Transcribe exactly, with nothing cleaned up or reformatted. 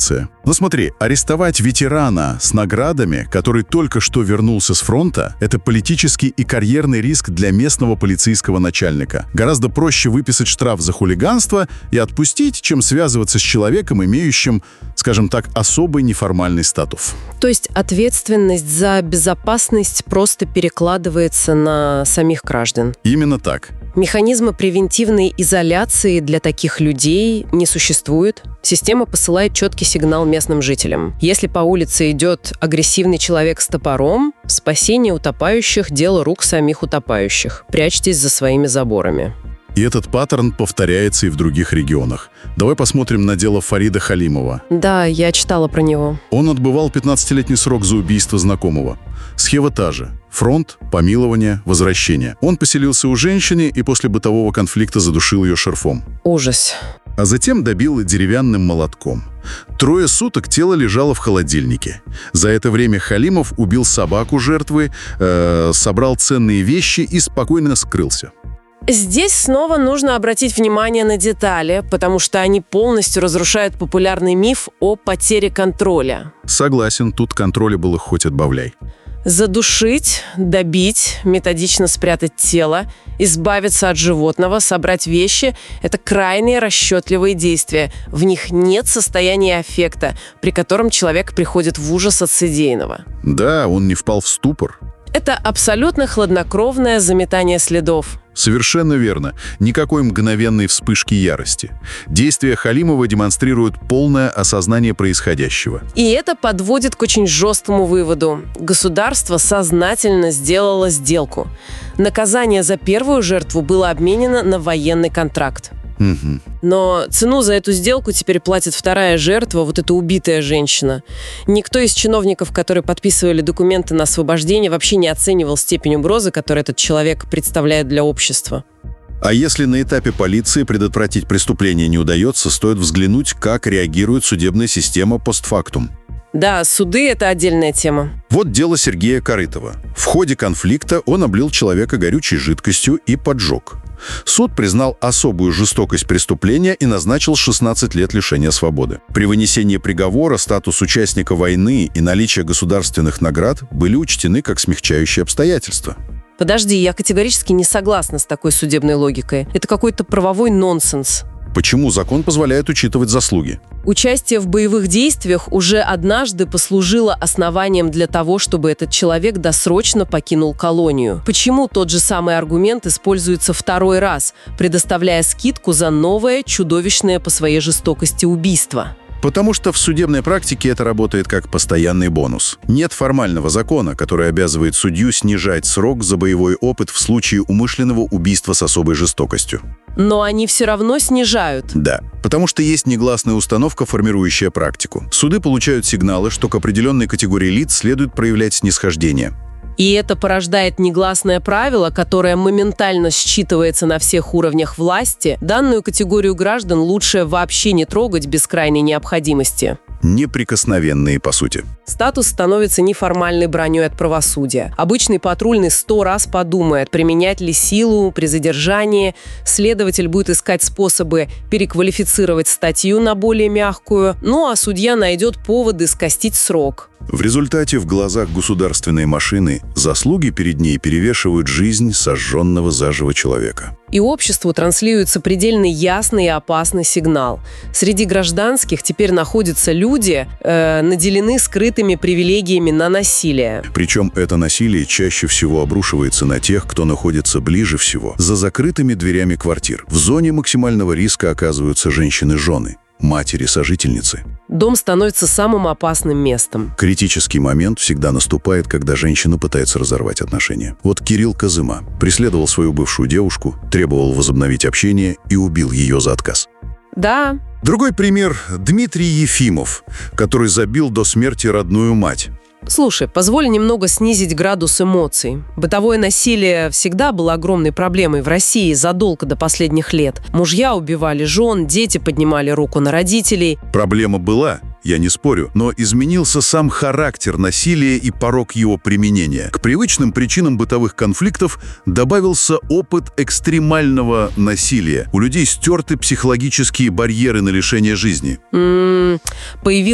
позиция. Но смотри, арестовать ветерана с наградами, который только что вернулся с фронта, это политический и карьерный риск для местного полицейского начальника. Гораздо проще выписать штраф за хулиганство и отпустить, чем связываться с человеком, имеющим, скажем так, особый неформальный статус. То есть ответственность за безопасность просто перекладывается на самих граждан? Именно так. Механизма превентивной изоляции для таких людей не существует. Система посылает четкий сигнал местным жителям. Если по улице идет агрессивный человек с топором, спасение утопающих – дело рук самих утопающих. Прячьтесь за своими заборами. И этот паттерн повторяется и в других регионах. Давай посмотрим на дело Фарида Халимова. Да, я читала про него. Он отбывал пятнадцатилетний срок за убийство знакомого. Схема та же. Фронт, помилование, возвращение. Он поселился у женщины и после бытового конфликта задушил ее шарфом. Ужас. А затем добил деревянным молотком. Трое суток тело лежало в холодильнике. За это время Халимов убил собаку жертвы, э, собрал ценные вещи и спокойно скрылся. Здесь снова нужно обратить внимание на детали, потому что они полностью разрушают популярный миф о потере контроля. Согласен, тут контроля было хоть отбавляй. Задушить, добить, методично спрятать тело, избавиться от животного, собрать вещи – это крайне расчетливые действия. В них нет состояния аффекта, при котором человек приходит в ужас от содеянного. Да, он не впал в ступор. Это абсолютно хладнокровное заметание следов. Совершенно верно. Никакой мгновенной вспышки ярости. Действия Халимова демонстрируют полное осознание происходящего. И это подводит к очень жесткому выводу. Государство сознательно сделало сделку. Наказание за первую жертву было обменено на военный контракт. Угу. Но цену за эту сделку теперь платит вторая жертва, вот эта убитая женщина. Никто из чиновников, которые подписывали документы на освобождение, вообще не оценивал степень угрозы, которую этот человек представляет для общества. А если на этапе полиции предотвратить преступление не удается, стоит взглянуть, как реагирует судебная система постфактум. Да, суды – это отдельная тема. Вот дело Сергея Корытова. В ходе конфликта он облил человека горючей жидкостью и поджег. Суд признал особую жестокость преступления и назначил шестнадцать лет лишения свободы. При вынесении приговора статус участника войны и наличие государственных наград были учтены как смягчающие обстоятельства. Подожди, я категорически не согласна с такой судебной логикой. Это какой-то правовой нонсенс. Почему закон позволяет учитывать заслуги? Участие в боевых действиях уже однажды послужило основанием для того, чтобы этот человек досрочно покинул колонию. Почему тот же самый аргумент используется второй раз, предоставляя скидку за новое, чудовищное по своей жестокости убийство? Потому что в судебной практике это работает как постоянный бонус. Нет формального закона, который обязывает судью снижать срок за боевой опыт в случае умышленного убийства с особой жестокостью. Но они все равно снижают. Да, потому что есть негласная установка, формирующая практику. Суды получают сигналы, что к определенной категории лиц следует проявлять снисхождение. И это порождает негласное правило, которое моментально считывается на всех уровнях власти. Данную категорию граждан лучше вообще не трогать без крайней необходимости. Неприкосновенные, по сути. Статус становится неформальной броней от правосудия. Обычный патрульный сто раз подумает, применять ли силу при задержании. Следователь будет искать способы переквалифицировать статью на более мягкую. Ну а судья найдет поводы скостить срок. В результате в глазах государственной машины заслуги перед ней перевешивают жизнь сожженного заживо человека. И обществу транслируется предельно ясный и опасный сигнал. Среди гражданских теперь находятся люди, э, наделены скрытыми привилегиями на насилие. Причем это насилие чаще всего обрушивается на тех, кто находится ближе всего, за закрытыми дверями квартир. В зоне максимального риска оказываются женщины-жены, матери-сожительницы. Дом становится самым опасным местом. Критический момент всегда наступает, когда женщина пытается разорвать отношения. Вот Кирилл Козыма преследовал свою бывшую девушку, требовал возобновить общение и убил ее за отказ. Да. Другой пример – Дмитрий Ефимов, который забил до смерти родную мать. Слушай, позволь немного снизить градус эмоций. Бытовое насилие всегда было огромной проблемой в России задолго до последних лет. Мужья убивали жен, дети поднимали руку на родителей. Проблема была, я не спорю, но изменился сам характер насилия и порог его применения. К привычным причинам бытовых конфликтов добавился опыт экстремального насилия. У людей стерты психологические барьеры на лишение жизни. М-м, появился